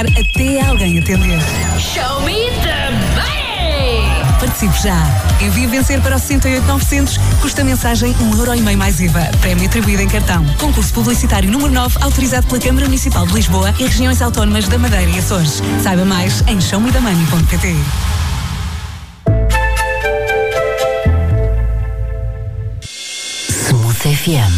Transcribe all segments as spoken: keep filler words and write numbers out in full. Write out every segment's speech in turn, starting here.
demorar até alguém atender. Show me the money! Participe já. Envie vencer para o sessenta e oito mil e novecentos. Custa mensagem um euro e meio mais I V A. Prémio atribuído em cartão. Concurso publicitário número nove, autorizado pela Câmara Municipal de Lisboa e regiões autónomas da Madeira e Açores. Saiba mais em show me the money ponto pt. Smooth F M.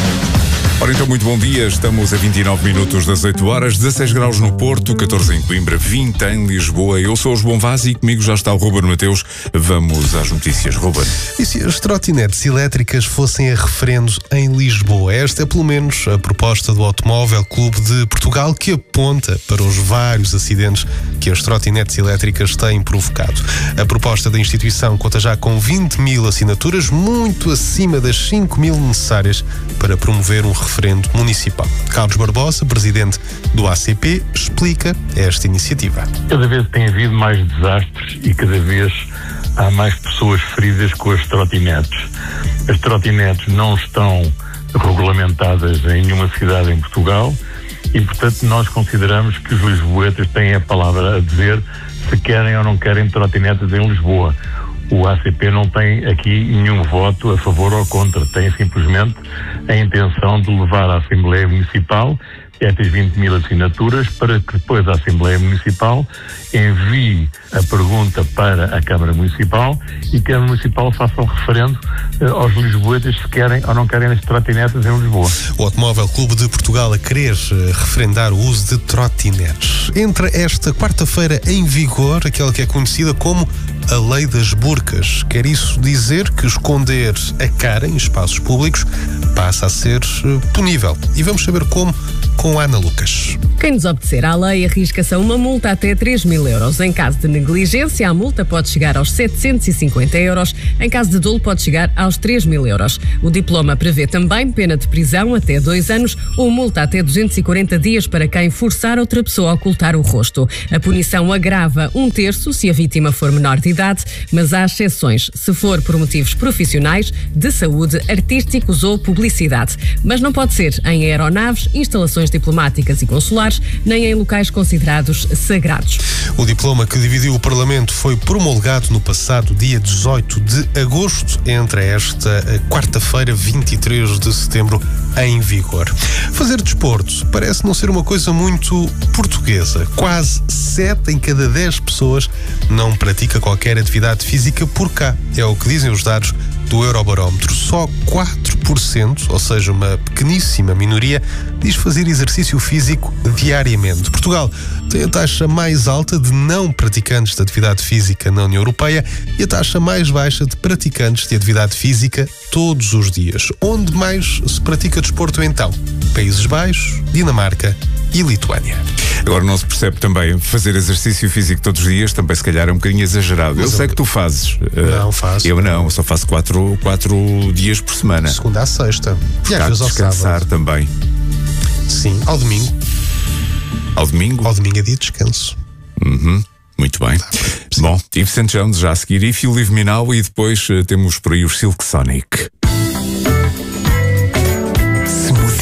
Ora então, muito bom dia, estamos a vinte e nove minutos das oito horas, dezasseis graus no Porto, catorze em Coimbra, vinte em Lisboa. Eu sou o João Vaz e comigo já está o Ruben Mateus. Vamos às notícias, Ruben. E se as trotinetes elétricas fossem a referendo em Lisboa? Esta é pelo menos a proposta do Automóvel Clube de Portugal, que aponta para os vários acidentes que as trotinetes elétricas têm provocado. A proposta da instituição conta já com vinte mil assinaturas, muito acima das cinco mil necessárias para promover um referendo municipal. Carlos Barbosa, presidente do A C P, explica esta iniciativa. Cada vez tem havido mais desastres e cada vez há mais pessoas feridas com as trotinetes. As trotinetes não estão regulamentadas em nenhuma cidade em Portugal e, portanto, nós consideramos que os lisboetas têm a palavra a dizer se querem ou não querem trotinetes em Lisboa. O A C P não tem aqui nenhum voto a favor ou contra, tem simplesmente a intenção de levar à Assembleia Municipal estas vinte mil assinaturas para que depois a Assembleia Municipal envie a pergunta para a Câmara Municipal e que a Câmara Municipal faça um referendo eh, aos lisboetas se querem ou não querem as trotinetas em Lisboa. O Automóvel Clube de Portugal a querer referendar o uso de trotinetes. Entra esta quarta-feira em vigor aquela que é conhecida como a Lei das Burcas. Quer isso dizer que esconder a cara em espaços públicos passa a ser punível. E vamos saber como com Ana Lucas. Quem desobedecer à lei arrisca-se a uma multa até três mil euros. Em caso de negligência, a multa pode chegar aos setecentos e cinquenta euros. Em caso de dolo, pode chegar aos três mil euros. O diploma prevê também pena de prisão até dois anos ou multa até duzentos e quarenta dias para quem forçar outra pessoa a ocultar o rosto. A punição agrava um terço se a vítima for menor de idade, mas há exceções se for por motivos profissionais, de saúde, artísticos ou publicidade. Mas não pode ser em aeronaves, instalações diplomáticas e consulares, nem em locais considerados sagrados. O diploma que dividiu o Parlamento foi promulgado no passado dia dezoito de agosto, entre esta quarta-feira, vinte e três de setembro, em vigor. Fazer desporto parece não ser uma coisa muito portuguesa. Quase sete em cada dez pessoas não pratica qualquer atividade física por cá. É o que dizem os dados do Eurobarómetro. Só quatro por cento, ou seja, uma pequeníssima minoria, diz fazer exercício físico diariamente. Portugal tem a taxa mais alta de não praticantes de atividade física na União Europeia e a taxa mais baixa de praticantes de atividade física todos os dias. Onde mais se pratica desporto então? Países Baixos, Dinamarca e Lituânia. Agora não se percebe também fazer exercício físico todos os dias, também se calhar é um bocadinho exagerado. Mas eu sei eu... que tu fazes. Não, faço. Eu não, eu só faço quatro, quatro dias por semana. Segunda à sexta. E às vezes ao descansar sábado. Também. Sim, ao domingo. Ao domingo? Ao domingo é dia de descanso. Uhum. Muito bem. Bom, Yves Saint Jones já a seguir, If You Leave Me Now, e depois uh, temos por aí os Silk Sonic.